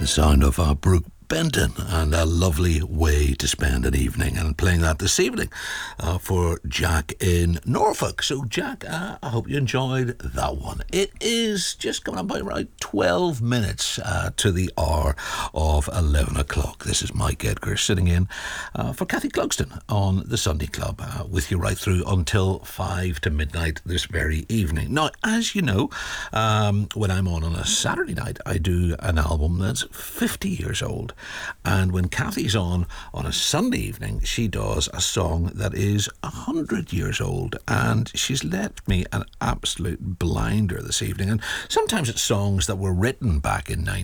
The sound of Brooke Benton, and a lovely way to spend an evening, and playing that this evening for Jack in Norfolk. So Jack, I hope you enjoyed that one. It is just coming up by around 12 minutes to the hour of 11 o'clock. This is Mike Edgar sitting in for Kathy Clugston on the Sunday Club, with you right through until 5 to midnight this very evening. Now, as you know, when I'm on a Saturday night, I do an album that's 50 years old. And when Kathy's on a Sunday evening, she does a song that is 100 years old. And she's left me an absolute blinder this evening. And sometimes it's songs that were written back in